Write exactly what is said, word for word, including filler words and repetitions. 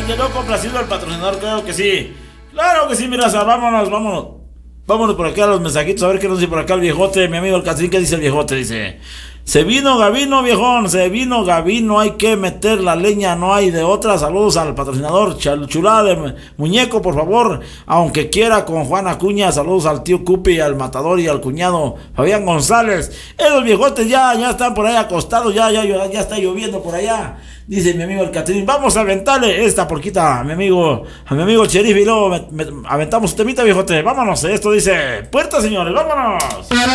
quedó complacido el patrocinador, claro que sí. Claro que sí, mira, vámonos, vámonos. Vámonos por acá a los mensajitos, a ver qué nos dice por acá el viejote, mi amigo el Catrín. ¿Qué dice el viejote? Dice: se vino Gavino, viejón, se vino Gavino, hay que meter la leña, no hay de otra. Saludos al patrocinador, chulada de muñeco, por favor, aunque quiera, con Juan Acuña. Saludos al tío Cupi, al matador y al cuñado Fabián González. Esos viejotes ya, ya están por ahí acostados, ya, ya, ya está lloviendo por allá. Dice mi amigo el Catrín, vamos a aventarle esta porquita a mi amigo, a mi amigo Cherif, y luego me, me, aventamos un temita, viejote. Vámonos, esto dice: puerta, señores, vámonos.